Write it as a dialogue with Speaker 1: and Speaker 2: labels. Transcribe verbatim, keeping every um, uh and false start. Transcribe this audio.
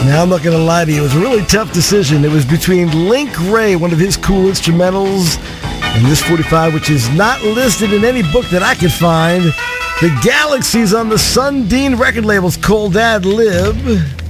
Speaker 1: Now, I'm not going to lie to you. It was a really tough decision. It was between Link Wray, one of his cool instrumentals, and this forty-five, which is not listed in any book that I could find. The Galaxies on the Sundin record label's Cold Ad Lib.